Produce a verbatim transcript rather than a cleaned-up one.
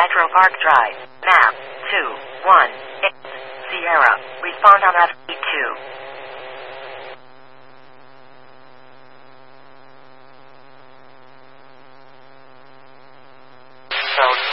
Metro Park Drive. Map two one eight. Sierra. Respond on F E two. So